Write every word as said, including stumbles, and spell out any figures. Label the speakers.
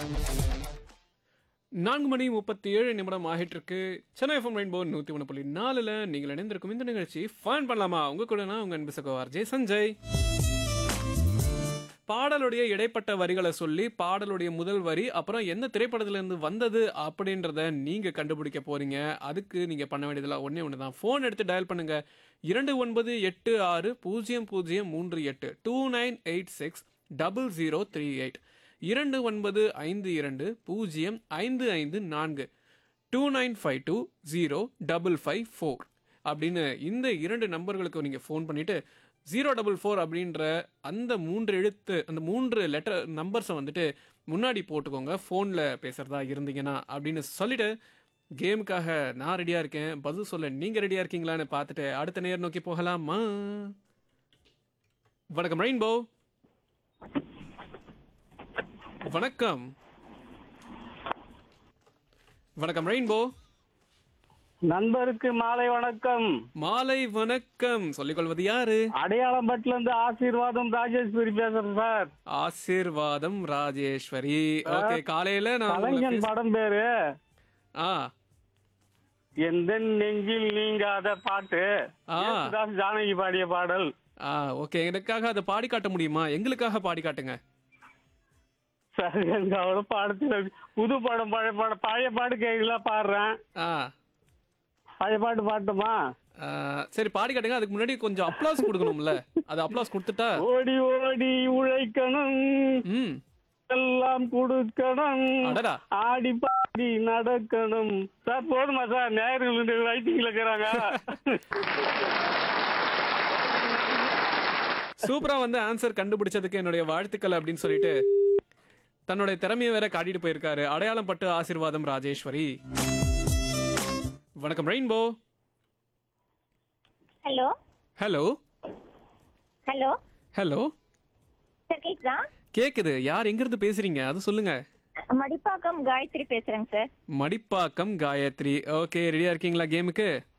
Speaker 1: நான்கு மணி முப்பத்தி ஏழு நிமிடம் ஆகிட்டு இருக்கு. சென்னை எஃப்எம் ரெயின்போ நூற்றி ஒன்று புள்ளி நாலில் நீங்கள் இணைந்திருக்கும் இந்த நிகழ்ச்சி ஃபன் பண்ணலாமா உங்க கூட நான் உங்க அன்பு சகோதரர் ஜெய் சஞ்சய். பாடலுடைய இடைப்பட்ட வரிகளை சொல்லி பாடலுடைய முதல் வரி அப்புறம் எந்த திரைப்படத்திலிருந்து வந்தது அப்படின்றத நீங்க கண்டுபிடிக்க போறீங்க. அதுக்கு நீங்க பண்ண வேண்டியதில்ல, ஒன்னே ஒன்று தான். ஃபோன் எடுத்து டயல் பண்ணுங்க இரண்டு ஒன்பது எட்டு ஆறு பூஜ்ஜியம் பூஜ்ஜியம் மூன்று எட்டு two nine eight six double zero three eight இரண்டு ஒன்பது ஐந்து இரண்டு பூஜ்ஜியம் ஐந்து ஐந்து நான்கு two nine five two zero double five four அப்படின்னு இந்த இரண்டு நம்பர்களுக்கு நீங்கள் ஃபோன் பண்ணிவிட்டு ஜீரோ டபுள் ஃபோர் அப்படின்ற அந்த மூன்று எழுத்து அந்த மூன்று லெட்டர் நம்பர்ஸை வந்துட்டு முன்னாடி போட்டுக்கோங்க ஃபோனில் பேசுகிறதா இருந்தீங்கன்னா அப்படின்னு சொல்லிட்டு கேமுக்காக நான் ரெடியாக இருக்கேன். பதில் சொல்ல நீங்கள் ரெடியாக இருக்கீங்களான்னு பார்த்துட்டு அடுத்த நேரம் நோக்கி போகலாமா? வணக்கம் ரெயின்போ. வணக்கம் வணக்கம் ரெயின்போ.
Speaker 2: நண்பருக்கு மாலை வணக்கம்.
Speaker 1: மாலை வணக்கம். சொல்லிக் கொள்வது யாரு?
Speaker 2: அடையாளம்பட்டுல இருந்து ஆசீர்வாதம் ராஜேஸ்வரி பேசுறேன் சார்.
Speaker 1: ஆசீர்வாதம் ராஜேஸ்வரி. ஓகே, காலையில நான்
Speaker 2: கலைஞன் படம் பேரு
Speaker 1: ஆ
Speaker 2: எந்த நெஞ்சில் நீங்காத பாட்டு,
Speaker 1: ஆ.
Speaker 2: யேசுதாஸ் ஜானகி பாடிய பாடல்.
Speaker 1: ஆ ஓகே, எனக்காக அதை பாடி காட்ட முடியுமா? எங்களுக்காக பாடி காட்டுங்க
Speaker 2: சார். எனக்கு அவ்வளவு பாடத்துல புது படம் பழைய பாடம் பழைய பாட்டு கேட்கல பாடுறேன்.
Speaker 1: ஆ
Speaker 2: பழைய பாட்டு பாட்டுமா?
Speaker 1: ஆ, சரி பாடி காட்டுங்க. அதுக்கு முன்னாடி கொஞ்சம் அப்ளாஸ் கொடுக்கணும்ல. அது அப்ளாஸ் கொடுத்துட்டா
Speaker 2: ஓடி ஓடி உழைக்கணும்,
Speaker 1: ம்
Speaker 2: எல்லாம் கொடுக்கணும்,
Speaker 1: அடடா.
Speaker 2: ஆடி பாடி நடக்கணும். சார் போதுமா சார்? நேரில் ரைட்டிங்ல இருக்கிறாங்க.
Speaker 1: சூப்பரா வந்து ஆன்சர் கண்டுபிடிச்சதுக்கு என்னுடைய வாழ்த்துக்கள் அப்படின்னு சொல்லிட்டு தன்னுடைய திறமையை வேற காட்டிட்டு போயிருக்காரு. அடையாளம் பட்டு ஆசீர்வாதம் ராஜேஸ்வரி. வணக்கம் rainbow.
Speaker 3: Hello
Speaker 1: hello
Speaker 3: hello
Speaker 1: hello
Speaker 3: sir, கேக்குதா?
Speaker 1: கேக்குது. யார் எங்க இருந்து பேசுறீங்க அது சொல்லுங்க.
Speaker 3: மடிப்பாக்கம் காயத்ரி பேசுறேங்க சார்.
Speaker 1: மடிப்பாக்கம் காயத்ரி. ஓகே, ரெடியா இருக்கீங்களா கேமுக்கு?